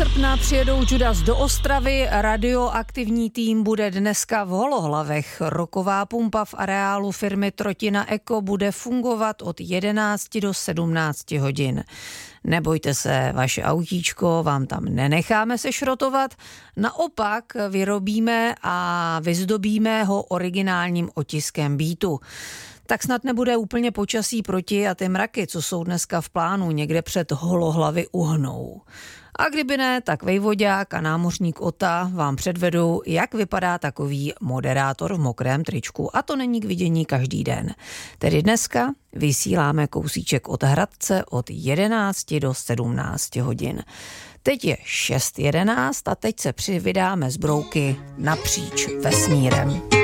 srpna přijedou Judas do Ostravy, radioaktivní tým bude dneska v Holohlavech. Roková pumpa v areálu firmy Trotina Eco bude fungovat od 11 do 17 hodin. Nebojte se, vaše autíčko vám tam nenecháme sešrotovat, naopak vyrobíme a vyzdobíme ho originálním otiskem býtu. Tak snad nebude úplně počasí proti a ty mraky, co jsou dneska v plánu, někde před Holohlavy uhnou. A kdyby ne, tak vejvodák a námořník Ota vám předvedou, jak vypadá takový moderátor v mokrém tričku. A to není k vidění každý den. Tedy dneska vysíláme kousíček od Hradce od 11 do 17 hodin. Teď je 6:11 a teď se přivydáme z brouky napříč vesmírem.